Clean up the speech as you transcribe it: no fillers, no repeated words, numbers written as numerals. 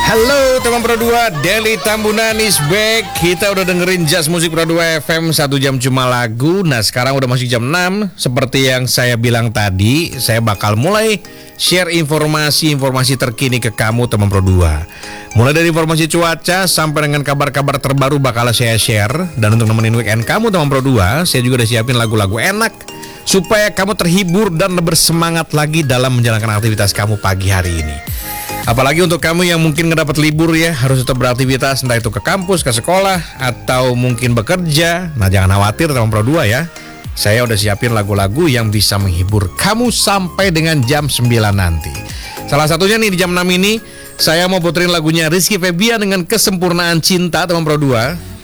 Halo teman Pro 2, Deli Tambunan is back. Kita udah dengerin Jazz Musik Pro 2 FM 1 jam cuma lagu. Nah sekarang udah masuk jam 6. Seperti yang saya bilang tadi, saya bakal mulai share informasi terkini ke kamu teman Pro 2. Mulai dari informasi cuaca sampai dengan kabar-kabar terbaru bakal saya share. Dan untuk nemenin weekend kamu teman Pro 2, saya juga udah siapin lagu-lagu enak supaya kamu terhibur dan bersemangat lagi dalam menjalankan aktivitas kamu pagi hari ini. Apalagi untuk kamu yang mungkin nggak dapat libur ya, harus tetap beraktivitas, entah itu ke kampus, ke sekolah, atau mungkin bekerja. Nah jangan khawatir teman Pro 2 ya. Saya udah siapin lagu-lagu yang bisa menghibur kamu sampai dengan jam 9 nanti. Salah satunya nih di jam 6 ini, saya mau puterin lagunya Rizky Febian dengan Kesempurnaan Cinta teman Pro 2.